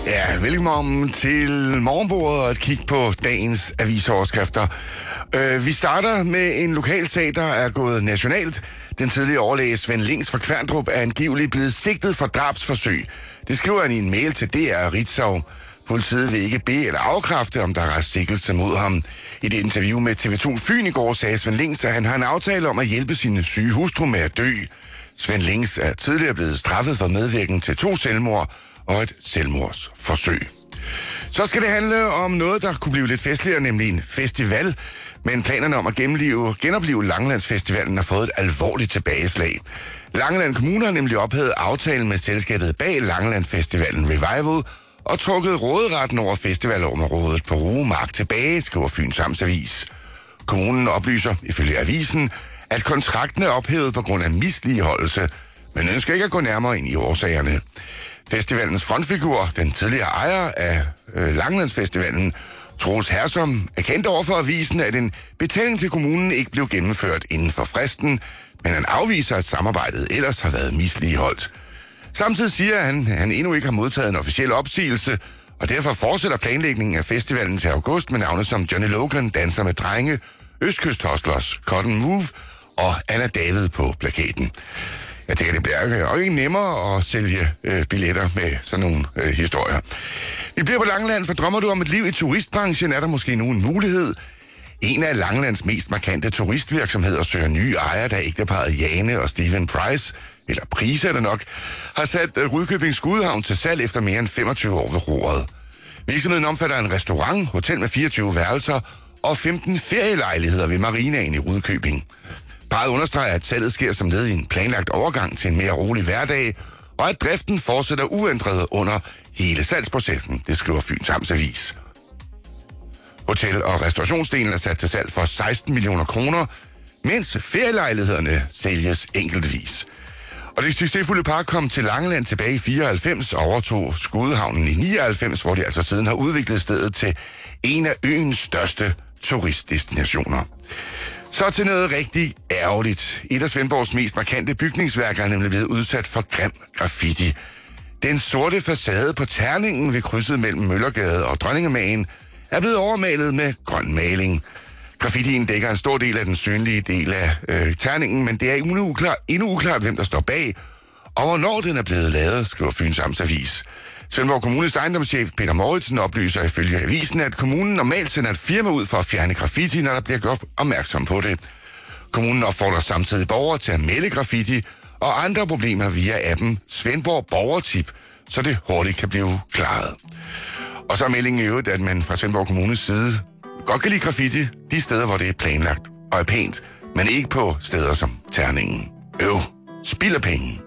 Ja, velkommen til morgenbordet og et kig på dagens avisoverskrifter. Vi starter med en lokal sag, der er gået nationalt. Den tidligere overlæge Svend Lings fra Kværndrup er angiveligt blevet sigtet for drabsforsøg. Det skriver han i en mail til DR Ritzau. Politiet vil ikke bede eller afkræfte, om der er sigtelse mod ham. I det interview med TV2 Fyn i går sagde Svend Lings, at han har en aftale om at hjælpe sine syge hustru med at dø. Svend Lings er tidligere blevet straffet for medvirken til 2 selvmord og et selvmordsforsøg. Så skal det handle om noget, der kunne blive lidt festligere, nemlig en festival. Men planerne om at genoplive Langelandsfestivalen har fået et alvorligt tilbageslag. Langeland Kommune har nemlig ophævet aftalen med selskabet bag Langelandfestivalen Revival og trukket råderetten over festivalområdet på Rugemark tilbage, skriver Fyns Amtsavis. Kommunen oplyser, ifølge avisen, at kontrakten er ophævet på grund af misligeholdelse, men ønsker ikke at gå nærmere ind i årsagerne. Festivalens frontfigur, den tidligere ejer af Langelandsfestivalen, Troels Hersom, er kendt over for avisen, at en betaling til kommunen ikke blev gennemført inden for fristen, men han afviser, at samarbejdet ellers har været misligeholdt. Samtidig siger han, at han endnu ikke har modtaget en officiel opsigelse, og derfor fortsætter planlægningen af festivalen til august med navne som Johnny Logan, Danser med Drenge, Østkyst Hustlers, Cotton Move og Anna David på plakaten. Jeg tænker, det bliver jo ikke nemmere at sælge billetter med sådan nogle historier. Vi bliver på Langeland, for drømmer du om et liv i turistbranchen, er der måske nu en mulighed. En af Langelands mest markante turistvirksomheder søger nye ejere, da ægteparret Jane og Stephen Price, eller Prise er det nok, har sat Rudkøbing Skudehavn til salg efter mere end 25 år ved roret. Virksomheden omfatter en restaurant, hotel med 24 værelser og 15 ferielejligheder ved marinaen i Rudkøbing. Parret understreger, at salget sker som led i en planlagt overgang til en mere rolig hverdag, og at driften fortsætter uændret under hele salgsprocessen, det skriver Fyns Amtsavis. Hotel- og restaurationsdelen er sat til salg for 16 millioner kroner, mens ferielejlighederne sælges enkeltvis. Og det succesfulde par kom til Langeland tilbage i 94 og overtog Skudehavnen i 99, hvor de altså siden har udviklet stedet til en af øens største turistdestinationer. Så til noget rigtig ærgerligt. Et af Svendborgs mest markante bygningsværker er nemlig blevet udsat for grim graffiti. Den sorte facade på Terningen ved krydset mellem Møllergade og Dronningemagen er blevet overmalet med grøn maling. Graffitien dækker en stor del af den synlige del af Terningen, men det er endnu uklart, hvem der står bag, og hvornår den er blevet lavet, skriver Fyns Amtsavis. Svendborg Kommunes ejendomschef Peter Moritzen oplyser ifølge avisen, at kommunen normalt sender et firma ud for at fjerne graffiti, når der bliver gjort opmærksom på det. Kommunen opfordrer samtidig borgere til at melde graffiti og andre problemer via appen Svendborg Borgertip, så det hurtigt kan blive klaret. Og så er meldingen i øvrigt, at man fra Svendborg Kommunes side godt kan lide graffiti de steder, hvor det er planlagt og er pænt, men ikke på steder som Terningen. Spild af penge.